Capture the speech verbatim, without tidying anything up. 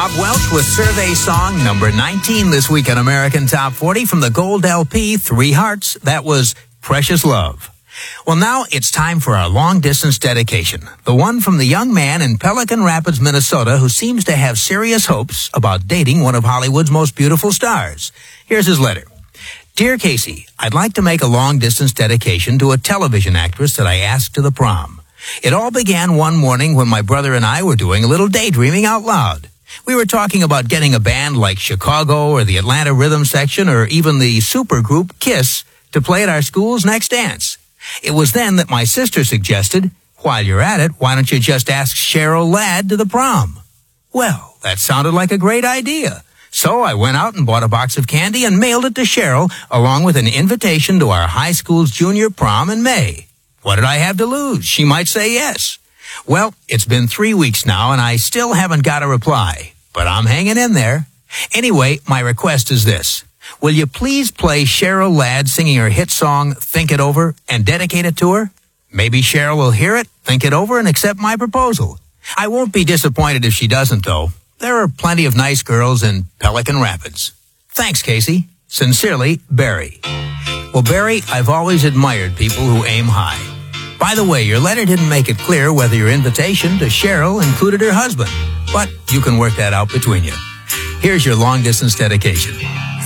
Bob Welch with Survey Song number nineteen this week on American Top forty from the Gold L P, Three Hearts. That was Precious Love. Well, now it's time for our long-distance dedication, the one from the young man in Pelican Rapids, Minnesota, who seems to have serious hopes about dating one of Hollywood's most beautiful stars. Here's his letter. Dear Casey, I'd like to make a long-distance dedication to a television actress that I asked to the prom. It all began one morning when my brother and I were doing a little daydreaming out loud. We were talking about getting a band like Chicago or the Atlanta Rhythm Section or even the supergroup Kiss to play at our school's next dance. It was then that my sister suggested, while you're at it, why don't you just ask Cheryl Ladd to the prom? Well, that sounded like a great idea. So I went out and bought a box of candy and mailed it to Cheryl, along with an invitation to our high school's junior prom in May. What did I have to lose? She might say yes. Well, it's been three weeks now, and I still haven't got a reply. But I'm hanging in there. Anyway, my request is this. Will you please play Cheryl Ladd singing her hit song, Think It Over, and dedicate it to her? Maybe Cheryl will hear it, think it over, and accept my proposal. I won't be disappointed if she doesn't, though. There are plenty of nice girls in Pelican Rapids. Thanks, Casey. Sincerely, Barry. Well, Barry, I've always admired people who aim high. By the way, your letter didn't make it clear whether your invitation to Cheryl included her husband, but you can work that out between you. Here's your long-distance dedication.